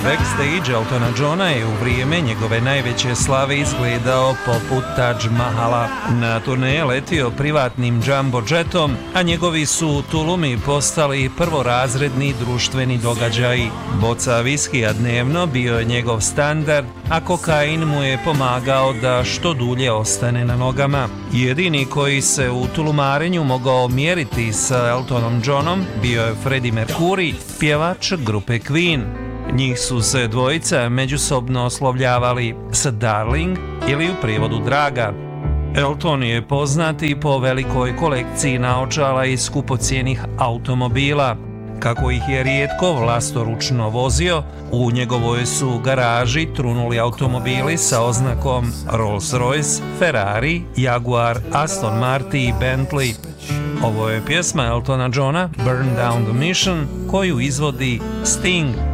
Backstage Eltona Johna je u vrijeme njegove najveće slave izgledao poput Taj Mahala. Na turneje je letio privatnim jumbo jetom, a njegovi su tulumi postali prvorazredni društveni događaji. Boca viskija dnevno bio je njegov standard, a kokain mu je pomagao da što dulje ostane na nogama. Jedini koji se u tulumarenju mogao mjeriti sa Eltonom Johnom bio je Freddie Mercury, pjevač grupe Queen. Njih su se dvojica međusobno oslovljavali sa Darling ili u prijevodu Draga. Elton je poznati po velikoj kolekciji naočala i skupocjenih automobila. Kako ih je rijetko vlastoručno vozio, u njegovoj su garaži trunuli automobili sa oznakom Rolls-Royce, Ferrari, Jaguar, Aston Martin i Bentley. Ovo je pjesma Eltona Johna, Burn Down the Mission, koju izvodi Sting.